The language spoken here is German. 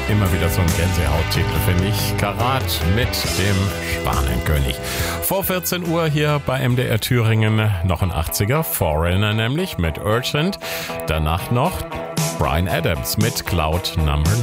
Immer wieder so ein Gänsehauttitel, finde ich. Karat mit dem Schwanenkönig. Vor 14 Uhr hier bei MDR Thüringen noch ein 80er, Foreigner nämlich mit Urgent. Danach noch Bryan Adams mit Cloud Number 9.